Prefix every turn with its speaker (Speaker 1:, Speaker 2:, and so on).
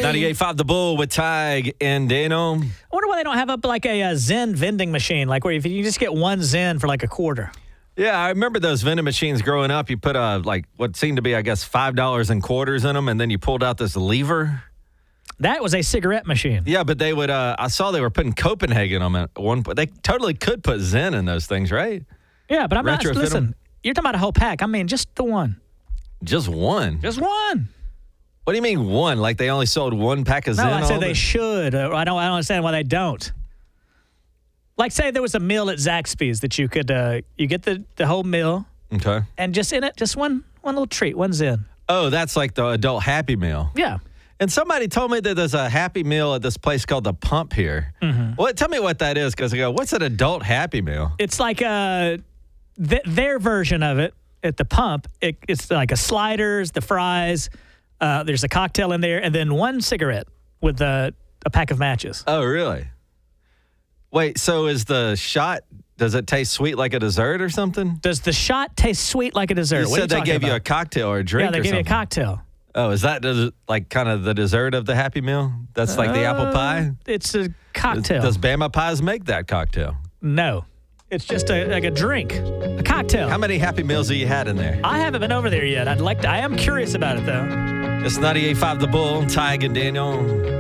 Speaker 1: 98.5 The Bull with Tig and Dano.
Speaker 2: I wonder why they don't have up like a Zen vending machine, like where if you just get one Zen for like a quarter.
Speaker 1: Yeah, I remember those vending machines growing up. You put like what seemed to be, I guess, $5 in quarters in them, and then you pulled out this lever.
Speaker 2: That was a cigarette machine.
Speaker 1: Yeah, but they would. I saw they were putting Copenhagen on at one point. They totally could put Zen in those things, right?
Speaker 2: Yeah, but I'm not.
Speaker 1: Retrofit
Speaker 2: Listen,
Speaker 1: 'em?
Speaker 2: you're talking about a whole pack. I mean, just the one.
Speaker 1: Just one.
Speaker 2: Just one.
Speaker 1: What do you mean one? Like they only sold one pack of
Speaker 2: No,
Speaker 1: Zen?
Speaker 2: I said
Speaker 1: all
Speaker 2: they
Speaker 1: the-
Speaker 2: should. I don't understand why they don't. Like, say there was a meal at Zaxby's that you could, you get the whole meal,
Speaker 1: Okay.
Speaker 2: and just in it, just one little treat, one Zen.
Speaker 1: Oh, that's like the adult Happy Meal.
Speaker 2: Yeah.
Speaker 1: And somebody told me that there's a Happy Meal at this place called The Pump here.
Speaker 2: Mm-hmm.
Speaker 1: Well, tell me what that is, because I go, what's an adult Happy Meal?
Speaker 2: It's like their version of it at the Pump. It's like a sliders, the fries, there's a cocktail in there, and then one cigarette with a pack of matches.
Speaker 1: Oh, really? Wait, so is the shot, does it taste sweet like a dessert or something?
Speaker 2: Does the shot taste sweet like a dessert?
Speaker 1: You
Speaker 2: What are
Speaker 1: said they
Speaker 2: talking
Speaker 1: gave you a
Speaker 2: about?
Speaker 1: cocktail or a drink
Speaker 2: Yeah, they
Speaker 1: or
Speaker 2: gave you a
Speaker 1: something.
Speaker 2: cocktail.
Speaker 1: Oh, is that like kind of the dessert of the Happy Meal? That's like the apple pie?
Speaker 2: It's a cocktail.
Speaker 1: Does Bama Pies make that cocktail?
Speaker 2: No. It's just like a drink, a cocktail.
Speaker 1: How many Happy Meals have you had in there?
Speaker 2: I haven't been over there yet. I am curious about it, though.
Speaker 1: It's 98.5 The Bull, Tig and Daniel.